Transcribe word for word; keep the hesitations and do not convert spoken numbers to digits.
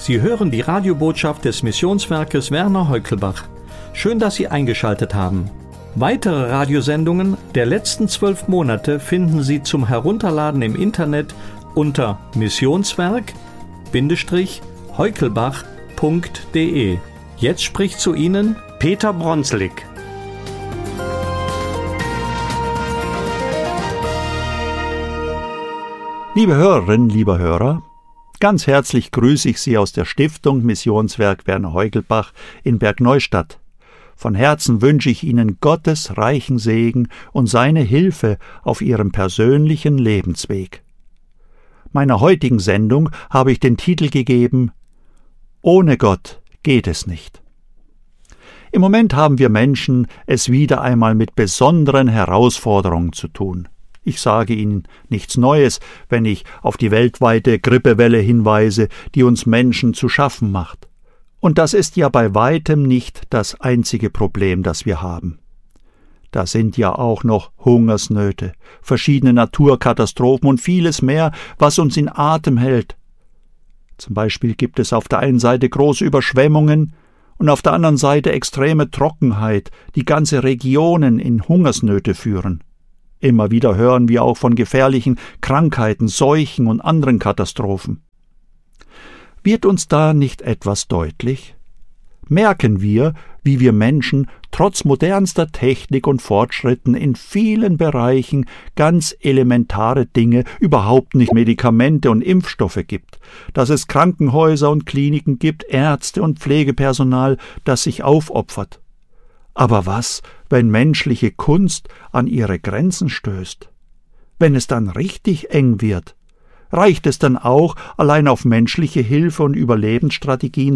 Sie hören die Radiobotschaft des Missionswerkes Werner Heukelbach. Schön, dass Sie eingeschaltet haben. Weitere Radiosendungen der letzten zwölf Monate finden Sie zum Herunterladen im Internet unter missionswerk-heukelbach punkt de. Jetzt spricht zu Ihnen Peter Bronslik. Liebe Hörerinnen, lieber Hörer, ganz herzlich grüße ich Sie aus der Stiftung Missionswerk Werner Heukelbach in Bergneustadt. Von Herzen wünsche ich Ihnen Gottes reichen Segen und seine Hilfe auf Ihrem persönlichen Lebensweg. Meiner heutigen Sendung habe ich den Titel gegeben: Ohne Gott geht es nicht. Im Moment haben wir Menschen es wieder einmal mit besonderen Herausforderungen zu tun. Ich sage Ihnen nichts Neues, wenn ich auf die weltweite Grippewelle hinweise, die uns Menschen zu schaffen macht. Und das ist ja bei weitem nicht das einzige Problem, das wir haben. Da sind ja auch noch Hungersnöte, verschiedene Naturkatastrophen und vieles mehr, was uns in Atem hält. Zum Beispiel gibt es auf der einen Seite große Überschwemmungen und auf der anderen Seite extreme Trockenheit, die ganze Regionen in Hungersnöte führen. Immer wieder hören wir auch von gefährlichen Krankheiten, Seuchen und anderen Katastrophen. Wird uns da nicht etwas deutlich? Merken wir, wie wir Menschen trotz modernster Technik und Fortschritten in vielen Bereichen ganz elementare Dinge, überhaupt nicht Medikamente und Impfstoffe gibt, dass es Krankenhäuser und Kliniken gibt, Ärzte und Pflegepersonal, das sich aufopfert. Aber was, wenn menschliche Kunst an ihre Grenzen stößt? Wenn es dann richtig eng wird? Reicht es dann auch, allein auf menschliche Hilfe und Überlebensstrategien